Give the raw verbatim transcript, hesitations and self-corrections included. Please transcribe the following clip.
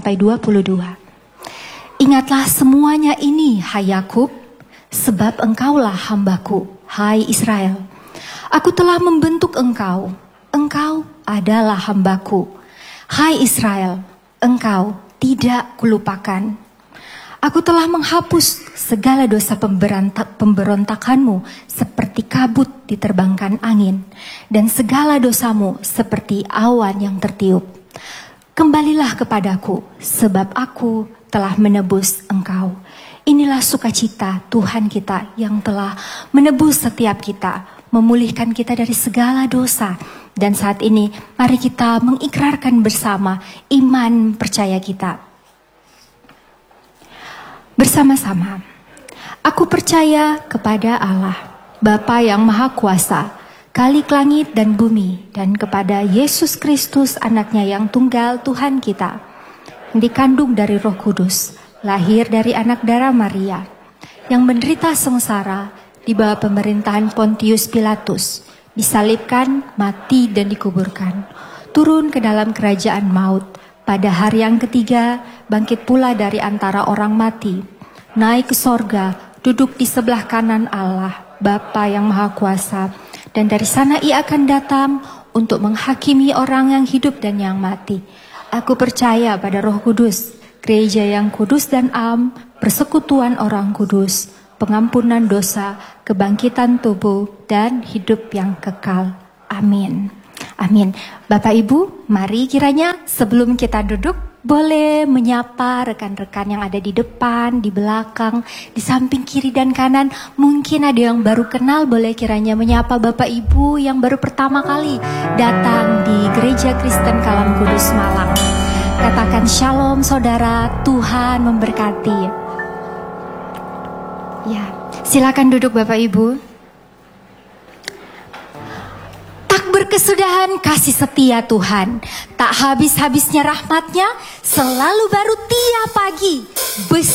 sampai dua puluh dua. Ingatlah semuanya ini, hai Yakub, sebab engkaulah hambaku, hai Israel. Aku telah membentuk engkau, engkau adalah hambaku. Hai Israel, engkau tidak kulupakan. Aku telah menghapus segala dosa pemberontak, pemberontakanmu seperti kabut diterbangkan angin, dan segala dosamu seperti awan yang tertiup. Kembalilah kepadaku, sebab aku telah menebus engkau. Inilah sukacita Tuhan kita yang telah menebus setiap kita, memulihkan kita dari segala dosa. Dan saat ini, mari kita mengikrarkan bersama iman percaya kita. Bersama-sama, aku percaya kepada Allah, Bapa yang Maha Kuasa, Khalik langit dan bumi, dan kepada Yesus Kristus, anaknya yang tunggal Tuhan kita, yang dikandung dari Roh Kudus, lahir dari anak darah Maria, yang menderita sengsara di bawah pemerintahan Pontius Pilatus, disalibkan, mati dan dikuburkan, turun ke dalam kerajaan maut, pada hari yang ketiga bangkit pula dari antara orang mati, naik ke sorga, duduk di sebelah kanan Allah, Bapa yang Maha Kuasa, dan dari sana ia akan datang untuk menghakimi orang yang hidup dan yang mati. Aku percaya pada Roh Kudus, gereja yang kudus dan am, persekutuan orang kudus, pengampunan dosa, kebangkitan tubuh, dan hidup yang kekal. Amin. Amin. Bapak Ibu, mari kiranya sebelum kita duduk, boleh menyapa rekan-rekan yang ada di depan, di belakang, di samping kiri dan kanan. Mungkin ada yang baru kenal, boleh kiranya menyapa Bapak Ibu yang baru pertama kali datang di Gereja Kristen Kalam Kudus Malang. Katakan shalom saudara, Tuhan memberkati. Ya, silakan duduk Bapak Ibu. Berkesudahan kasih setia Tuhan, tak habis-habisnya rahmatnya, selalu baru tiap pagi.